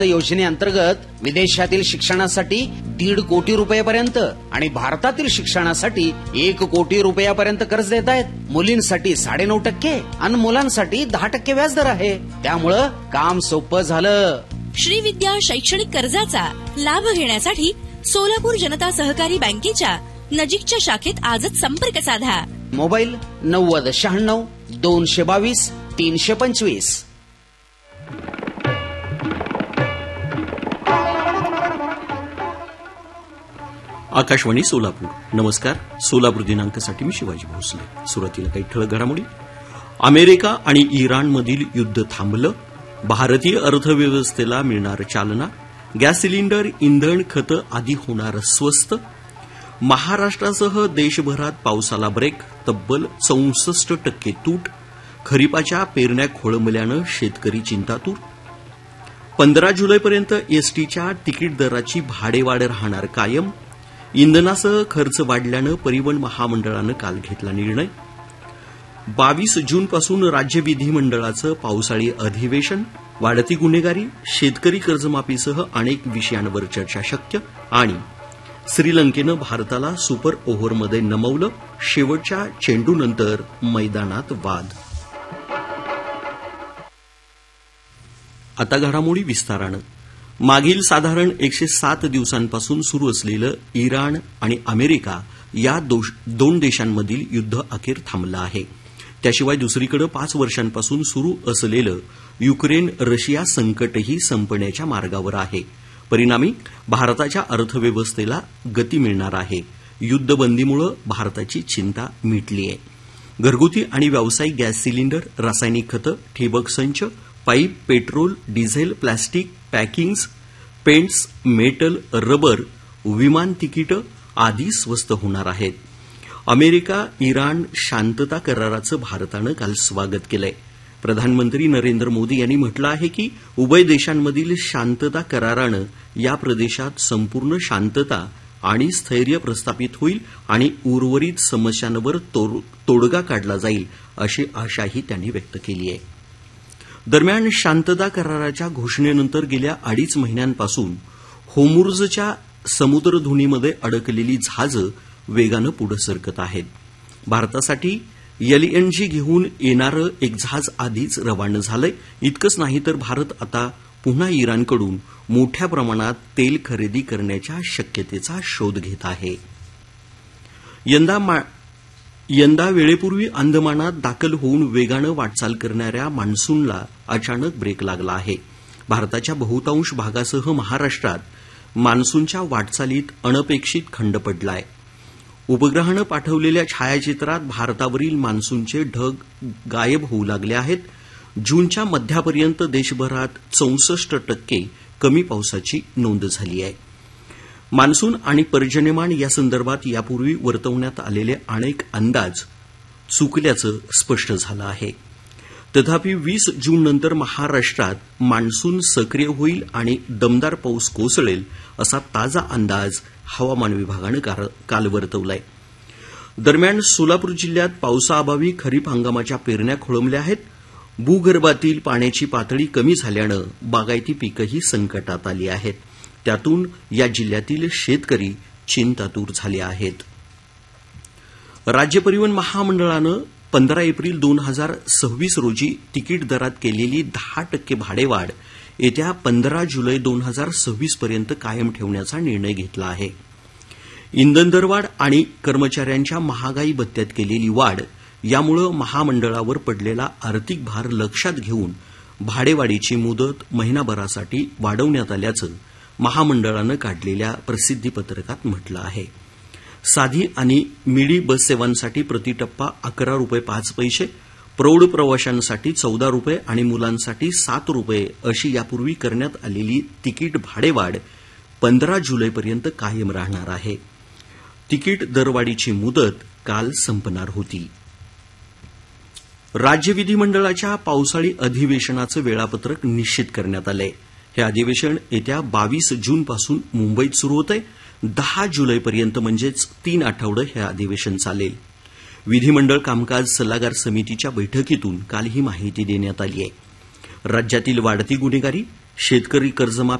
योजनेअंतर्गत विदेशातील शिक्षणासाठी 1.5 कोटी रुपयापर्यंत आणि भारतातील शिक्षणासाठी 1 कोटी रुपयापर्यंत कर्ज देत आहेत. मुलींसाठी 9.5% आणि मुलांसाठी 10% व्याजदर आहे. त्यामुळं काम सोपं झालं. श्रीविद्या शैक्षणिक कर्जाचा लाभ घेण्यासाठी सोलापूर जनता सहकारी बँकेच्या नजीकच्या शाखेत आजच संपर्क साधा. मोबाईल 9096 222 325. आकाशवाणी सोलापूर. नमस्कार. सोलापूर दिनांकासाठी मी शिवाजी भोसले. सुरुवातीला काही ठळक घडामोडी. अमेरिका आणि इराणमधील युद्ध थांबलं. भारतीय अर्थव्यवस्थेला मिळणार चालना. गॅस सिलिंडर, इंधन, खतं आदी होणार स्वस्त. महाराष्ट्रासह देशभरात पावसाला ब्रेक. तब्बल 64% तूट. खरीपाच्या पेरण्या खोळंबल्यानं शेतकरी चिंतातूर. 15 जुलैपर्यंत एसटीच्या तिकीट दराची भाडेवाढ राहणार कायम. इंधनासह खर्च वाढल्यानं परिवहन महामंडळानं काल घेतला निर्णय. 22 जूनपासून राज्य विधिमंडळाचं पावसाळी अधिवेशन. वाढती गुन्हेगारी, शेतकरी कर्जमाफीसह अनेक विषयांवर चर्चा शक्य. आणि श्रीलंकेनं भारताला सुपर ओव्हरमध्ये नमवलं. शेवटच्या चेंडूनंतर मैदानात वाद. आता घडामोडी विस्तारानं. मागील साधारण 107 दिवसांपासून सुरू असलेलं इराण आणि अमेरिका या दोन देशांमधील युद्ध अखेर थांबलं आहे. त्याशिवाय दुसरीकडे 5 वर्षांपासून सुरू असलेलं युक्रेन रशिया संकटही संपण्याच्या मार्गावर आहे. परिणामी भारताच्या अर्थव्यवस्थेला गती मिळणार आहे. युद्धबंदीमुळे भारताची चिंता मिटली आहे. घरगुती आणि व्यावसायिक गॅस सिलिंडर, रासायनिक खतं, ठिबक संच, pipe, petrol, diesel, plastic, पॅकिंग्स, paints, metal, rubber, विमान तिकीटं आदी स्वस्त होणार आहेत. अमेरिका इराण शांतता कराराचं भारतानं काल स्वागत केलंय. प्रधानमंत्री नरेंद्र मोदी यांनी म्हटलं आहे की उभय देशांमधील शांतता करारानं या प्रदेशात संपूर्ण शांतता आणि स्थैर्य प्रस्थापित होईल आणि उर्वरित समस्यांवर तोडगा काढला जाईल अशी आशाही त्यांनी व्यक्त केली आहे. दरम्यान शांतता कराराच्या घोषणेनंतर गेल्या 2.5 महिन्यांपासून होर्मुझच्या समुद्रधुनीमध्ये अडकलेली जहाजं वेगानं पुढे सरकत आहेत. भारतासाठी LNG घेऊन येणारं एक जहाज आधीच रवाना झालंय. इतकंच नाही तर भारत आता पुन्हा इराणकडून मोठ्या प्रमाणात तेल खरेदी करण्याच्या शक्यतेचा शोध घेत आहे. यंदा वेळेपूर्वी अंदमानात दाखल होऊन वेगानं वाटचाल करणाऱ्या मान्सूनला अचानक ब्रेक लागला आहे. भारताच्या बहुतांश भागासह महाराष्ट्रात मान्सूनच्या वाटचालीत अनपेक्षित खंड पडलाय. उपग्रहानं पाठवलेल्या छायाचित्रात भारतावरील मान्सूनचे ढग गायब होऊ लागले आहेत. जूनच्या मध्यापर्यंत देशभरात 64% कमी पावसाची नोंद झाली आहे. मान्सून आणि पर्जन्यमान यासंदर्भात यापूर्वी वर्तवण्यात आलेले अनेक अंदाज चुकल्याचं स्पष्ट झालं आहे. तथापि 20 जूननंतर महाराष्ट्रात मान्सून सक्रिय होईल आणि दमदार पाऊस कोसळेल असा ताजा अंदाज हवामान विभागानं काल वर्तवलाय. दरम्यान सोलापूर जिल्ह्यात पावसाअभावी खरीप हंगामाच्या पेरण्या खोळंबल्या आहेत. भूगर्भातील पाण्याची पातळी कमी झाल्यानं बागायती पिकंही संकटात आली आहेत. त्यातून या जिल्ह्यातील शेतकरी चिंतातूर झाले आहेत. राज्य परिवहन महामंडळानं 15 एप्रिल 2026 रोजी तिकीट दरात केलेली 10% भाडेवाढ येत्या 15 जुलै 2026 पर्यंत कायम ठेवण्याचा निर्णय घेतला आहे. इंधन दरवाढ आणि कर्मचाऱ्यांच्या महागाई भत्त्यात केलेली वाढ यामुळे महामंडळावर पडलेला आर्थिक भार लक्षात घेऊन भाडेवाढीची मुदत महिनाभरासाठी वाढवण्यात आल्याचं महामंडळानं काढलेल्या प्रसिद्धीपत्रकात म्हटलं आहे. साधी आणि मिडी बस सेवांसाठी प्रतिटप्पा 11 रुपये 5 पैसे, प्रौढ प्रवाशांसाठी 14 रुपये आणि मुलांसाठी 7 रुपये अशी यापूर्वी करण्यात आलेली तिकीट भाडेवाढ 15 जुलैपर्यंत कायम राहणार आहे. तिकीट दरवाढीची मुदत काल संपणार होती. राज्य विधिमंडळाच्या पावसाळी अधिवेशनाचं वेळापत्रक निश्चित करण्यात आलंय. हे अधिवेशन येत्या 22 जूनपासून मुंबईत सुरू होतंय. 10 जुलैपर्यंत म्हणजेच 3 आठवडे हे अधिवेशन चालेल. विधिमंडळ कामकाज सल्लागार समितीच्या बैठकीतून काल ही माहिती देण्यात आली आहे. राज्यातील वाढती गुन्हेगारी, शेतकरी कर्जमाफी